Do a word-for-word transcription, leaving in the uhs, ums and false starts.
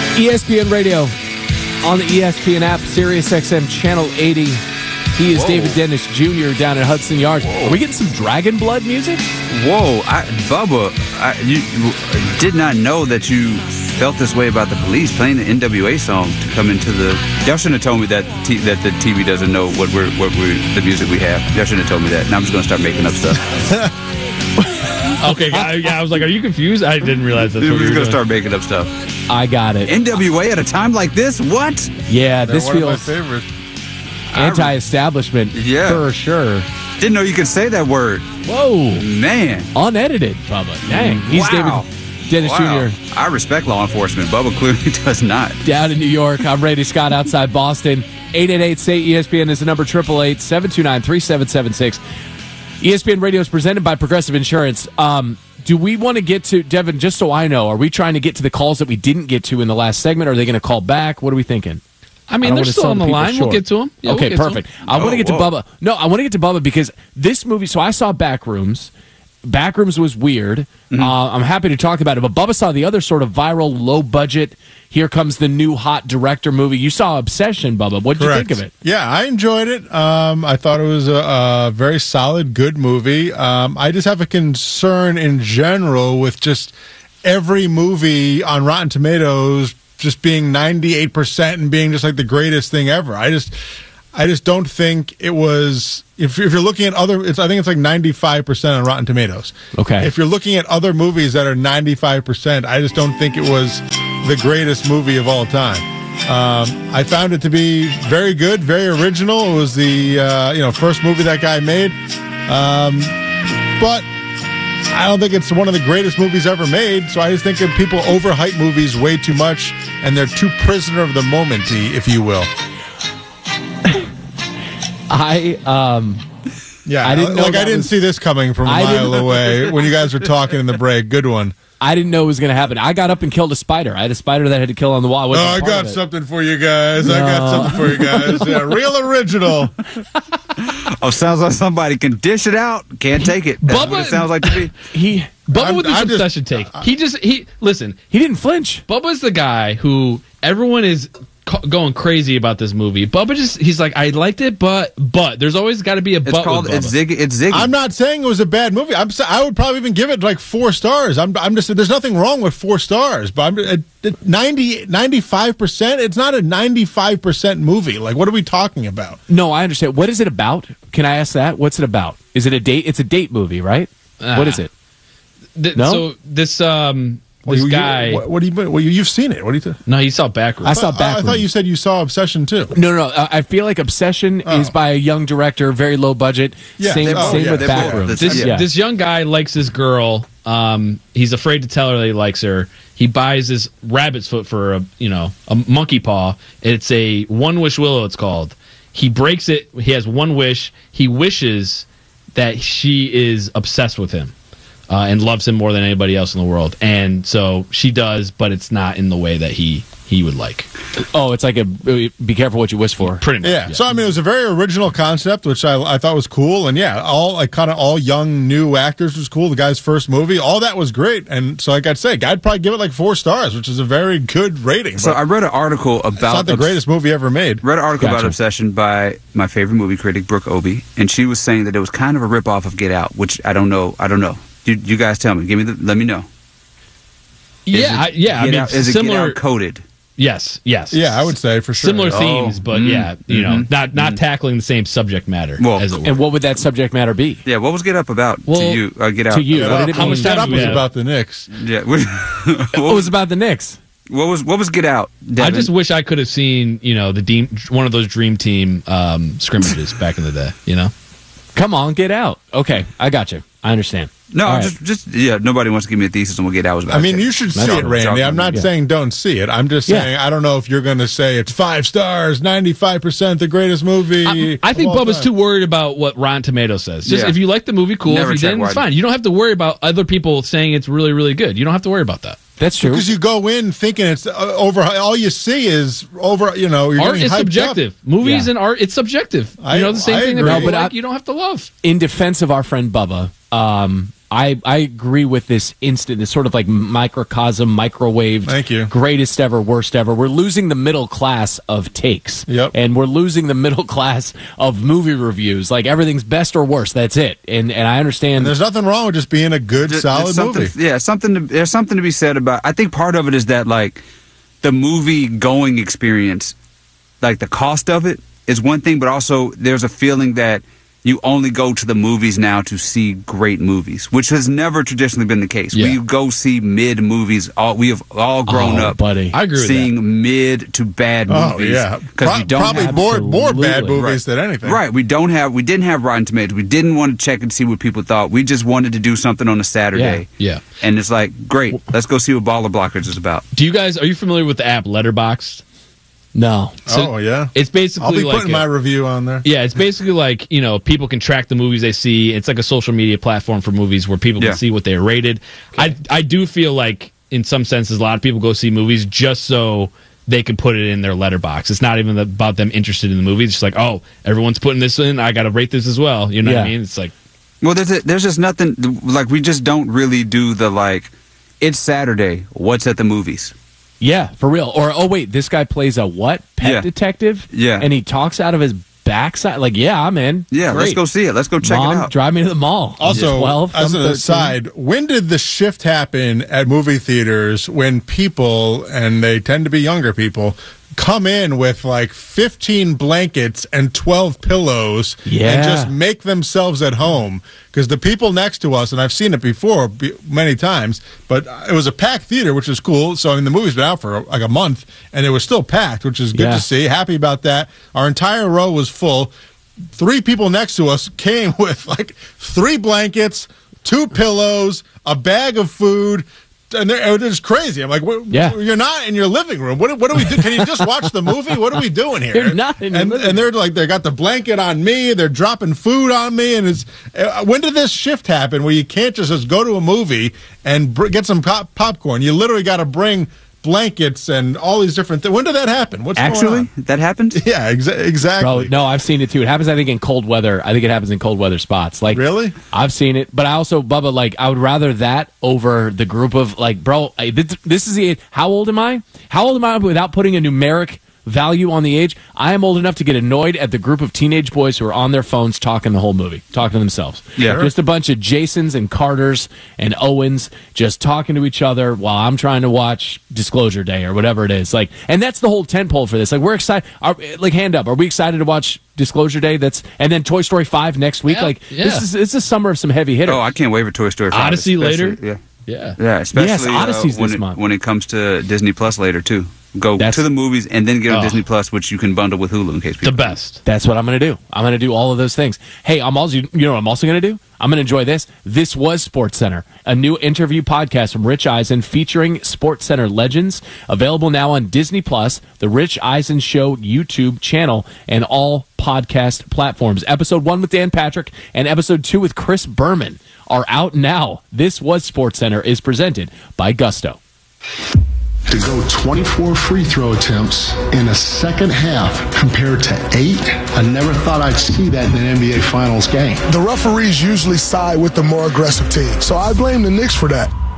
E S P N Radio on the E S P N app, Sirius X M Channel eighty. He is Whoa. David Dennis Junior down at Hudson Yards. Whoa. Are we getting some Dragon Blood music? Whoa, I, Bubba, I, you, you did not know that you felt this way about the Police playing the N W A song to come into the. Y'all shouldn't have told me that t- that the T V doesn't know what we're what we're the music we have. Y'all shouldn't have told me that. Now I'm just gonna start making up stuff. Okay, I, yeah, I was like, are you confused? I didn't realize that's We're what we just were gonna doing. start making up stuff. I got it. N W A at a time like this? What? Yeah, They're this one feels of my favorites. anti-establishment Yeah. for sure. Didn't know you could say that word. Whoa. Man. Unedited, Bubba. Dang. He's Wow. David Dennis Wow. Junior I respect law enforcement. Bubba clearly does not. down in New York. I'm Brady Scott outside Boston. eight eight eight, S A Y, E S P N is the number, eight eight eight, seven two nine, three seven seven six. E S P N Radio is presented by Progressive Insurance. Um, do we want to get to, Devin, just so I know, are we trying to get to the calls that we didn't get to in the last segment? Or are they going to call back? What are we thinking? I mean, don't they're wanna still sell on the people line. short. We'll get to them. Yeah, okay, we'll get to 'em. perfect. I want to Whoa, get to whoa. Bubba. No, I want to get to Bubba because this movie, so I saw Backrooms. Backrooms was weird. Mm-hmm. Uh, I'm happy to talk about it, but Bubba saw the other sort of viral, low-budget, here comes the new hot director movie. You saw Obsession, Bubba. What did you think of it? Yeah, I enjoyed it. Um, I thought it was a, a very solid, good movie. Um, I just have a concern in general with just every movie on Rotten Tomatoes just being ninety-eight percent and being just like the greatest thing ever. I just, I just don't think it was. If, if you're looking at other, it's, I think it's like ninety-five percent on Rotten Tomatoes. Okay. If you're looking at other movies that are ninety-five percent, I just don't think it was the greatest movie of all time. Um, I found it to be very good, very original. It was the uh, you know first movie that guy made, um, but I don't think it's one of the greatest movies ever made. So I just think that people overhype movies way too much, and they're too prisoner of the moment, if you will. I um Yeah, I didn't know like I that didn't was- see this coming from a I mile didn't- away when you guys were talking in the break. Good one. I didn't know it was going to happen. I got up and killed a spider. I had a spider that I had to kill on the wall. I Oh, wasn't I part got of it. something for you guys. I got something for you guys. Yeah, real original. Oh, sounds like somebody can dish it out. Can't take it. That's Bubba- what it sounds like to me. He Bubba I'm- with his I'm just- obsession take. He just he listen. he didn't flinch. Bubba's the guy who everyone is co- going crazy about this movie. Bubba just he's like, I liked it, but but there's always got to be a It's but. called with it's Bubba. Ziggy. It's Ziggy. I'm not saying it was a bad movie. I'm sa- I would probably even give it like four stars. I'm I'm just there's nothing wrong with four stars, but I'm at, at ninety, ninety-five percent. It's not a ninety-five percent movie. Like, what are we talking about? No, I understand. What is it about? Can I ask that? What's it about? Is it a date? It's a date movie, right? Ah. What is it? Th- No? So this um Well, this you- you- guy. what, what do you? Well, you- you've seen it. What do you? Th- No, he saw Backrooms. I saw I, I Backrooms. thought you said you saw Obsession too. No, no, no. I I feel like Obsession Oh. is by a young director, very low budget. Yeah, same they both- same yeah, with they both- Backrooms. This- This yeah. this young guy likes this girl. Um, he's afraid to tell her that he likes her. He buys this rabbit's foot for a you know a monkey paw. It's a one wish willow. It's called. He breaks it. He has one wish. He wishes that she is obsessed with him uh, and loves him more than anybody else in the world. And so she does, but it's not in the way that he he would like. Oh, it's like a be careful what you wish for. Pretty much. Yeah. So I mean, it was a very original concept, which I, I thought was cool, and yeah, all like kind of all young new actors was cool. The guy's first movie, all that was great, and so like I'd say, I'd probably give it like four stars, which is a very good rating. So but I read an article it's about not the Obs- greatest movie ever made. read an article Gotcha. about Obsession by my favorite movie critic, Brooke Obie, and she was saying that it was kind of a ripoff of Get Out, which I don't know. I don't know. You, you guys tell me. Give me the. Let me know. Is Yeah, I, it yeah. I Get mean, Out, is it similar. Get Out coded? Yes, yes. Yeah, I would say for sure. Similar Oh, themes, but mm, yeah, you know, mhm, not not tackling the same subject matter. Well, as it were. And what would that subject matter be? Yeah. What was Get Up about Well, to you? Uh, Get Out to you, Get what Up. did it How mean? much Get time Up do was we have? about the Knicks. Yeah. what, What was about the Knicks? what was what was Get Out? Devin? I just wish I could have seen, you know, the deem, one of those dream team um, scrimmages back in the day. You know, Come on, get out. Okay, I got you. I understand. no, All right. just just yeah. Nobody wants to give me a thesis on what Get Out was about. I mean, you should see That's it, all. Randy. I'm not Yeah. saying don't see it. I'm just Yeah. saying I don't know if you're going to say it's five stars, ninety-five percent, the greatest movie. I, I think of all Bubba's time. too worried about what Rotten Tomatoes says. Just Yeah. if you like the movie, cool. Never if you check didn't, it's Rotten. fine. You don't have to worry about other people saying it's really, really good. You don't have to worry about that. That's true. Because you go in thinking it's uh, over. All you see is over. You know, you're Art getting is hyped subjective. up. Movies Yeah. and art, it's subjective. I- you know, the same I thing that agree. people No, but like, I- you don't have to love. In defense of our friend Bubba, um, I, I agree with this instant, this sort of like microcosm, microwave. Thank you. Greatest ever, worst ever. We're losing the middle class of takes. Yep. And we're losing the middle class of movie reviews. Like everything's best or worst. That's it. And and I understand. And there's nothing wrong with just being a good, Just- solid just something- movie. Yeah, something. To, there's something to be said about. I think part of it is that like the movie going experience, like the cost of it is one thing, but also there's a feeling that you only go to the movies now to see great movies, which has never traditionally been the case. Yeah. We go see mid movies. All we have all grown Oh, up, buddy. I agree with seeing mid to bad Oh, movies. yeah. because Pro- we don't probably have more, more bad Absolutely. movies than anything. Right, we don't have, we didn't have Rotten Tomatoes. We didn't want to check and see what people thought. We just wanted to do something on a Saturday. Yeah. And it's like, great, let's go see what Baller Blockers is about. Do you guys, are you familiar with the app Letterboxd? No. So oh, yeah. It's basically I'll be like putting a- my review on there. Yeah, it's basically like, you know, people can track the movies they see. It's like a social media platform for movies where people Yeah. can see what they're rated. I I do feel like, in some senses, a lot of people go see movies just so they can put it in their letterbox. It's not even about them interested in the movie. It's just like, oh, everyone's putting this in. I got to rate this as well. You know what Yeah. I mean? It's like, Well, there's a, there's just nothing, like, we just don't really do the, like, it's Saturday, what's at the movies? Yeah, for real. Or, oh, wait, this guy plays a what? Pet Yeah. detective? Yeah. And he talks out of his backside. Like, yeah, I'm in. Yeah, let's Great. go see it. Let's go check Mom, it out. drive me to the mall. Also, twelve, as I'm an thirteen. aside, when did the shift happen at movie theaters when people, and they tend to be younger people, come in with like fifteen blankets and twelve pillows Yeah. and just make themselves at home? Because the people next to us, and I've seen it before be- many times, but it was a packed theater, which is cool. So, I mean, the movie's been out for like a month, and it was still packed, which is good Yeah. to see. Happy about that. Our entire row was full. Three people next to us came with like three blankets, two pillows, a bag of food, and they're, they're just crazy. I'm like, what, Yeah. you're not in your living room. What, what do we do? Can you just watch the movie? What are we doing here? You're not in your and, living and they're like, they got the blanket on me. They're dropping food on me. And it's uh, when did this shift happen where you can't just, just go to a movie and br- get some pop- popcorn? You literally got to bring blankets and all these different things. When did that happen? What's going Actually, on? that happened? Yeah, exa- exactly. Bro, no, I've seen it too. It happens, I think, in cold weather. I think it happens in cold weather spots. Like, Really? I've seen it, but I also, Bubba, like, I would rather that over the group of, like, bro, I, this, this is the, how old am I? How old am I without putting a numeric value on the age? I am old enough to get annoyed at the group of teenage boys who are on their phones talking the whole movie, talking to themselves. Yeah. Sure. Just a bunch of Jasons and Carters and Owens just talking to each other while I'm trying to watch Disclosure Day or whatever it is. Like, and that's the whole tentpole for this. Like, we're excited. Are, like, hand up. Are we excited to watch Disclosure Day? That's and then Toy Story five next week. Yeah, Like, yeah. this is it's a summer of some heavy hitters. Oh, I can't wait for Toy Story five. Odyssey especially- later? Yeah. yeah. Yeah, especially Yes, Odyssey's uh, when, this it, month. when it comes to Disney Plus later, too. Go That's- to the movies and then get on Oh. Disney Plus, which you can bundle with Hulu in case people The best. That's what I'm going to do. I'm going to do all of those things. Hey, I'm also, you know what I'm also going to do? I'm going to enjoy this. This was Sports Center, a new interview podcast from Rich Eisen featuring Sports Center legends, available now on Disney Plus, the Rich Eisen Show YouTube channel, and all podcast platforms. Episode one with Dan Patrick and episode two with Chris Berman are out now. This was Sports Center is presented by Gusto. To go twenty-four free throw attempts in a second half compared to eight, I never thought I'd see that in an N B A Finals game. The referees usually side with the more aggressive team, so I blame the Knicks for that.